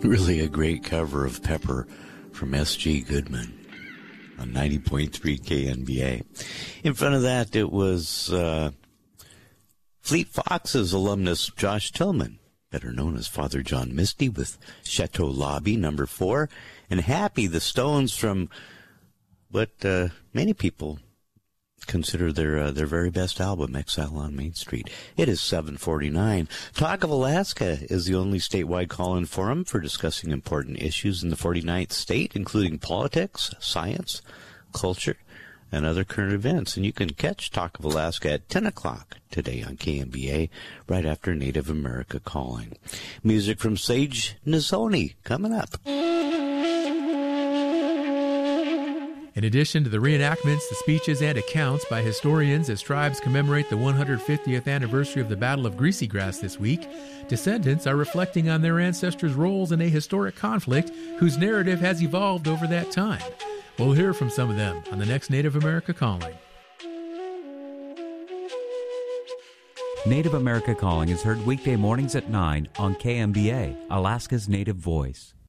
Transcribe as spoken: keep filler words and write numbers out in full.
Really a great cover of Pepper from S G Goodman on ninety point three K N B A. In front of that, it was uh, Fleet Foxes alumnus Josh Tillman, better known as Father John Misty, with Chateau Lobby, number four, and Happy, the Stones, from what uh, many people consider their uh, their very best album, Exile on Main Street. It is seven forty-nine. Talk of Alaska is the only statewide call-in forum for discussing important issues in the forty-ninth state, including politics, science, culture, and other current events. And you can catch Talk of Alaska at ten o'clock today on K M B A, right after Native America Calling. Music from Sage Nizoni coming up. In addition to the reenactments, the speeches, and accounts by historians as tribes commemorate the one hundred fiftieth anniversary of the Battle of Greasy Grass this week, descendants are reflecting on their ancestors' roles in a historic conflict whose narrative has evolved over that time. We'll hear from some of them on the next Native America Calling. Native America Calling is heard weekday mornings at nine on K M B A, Alaska's Native Voice.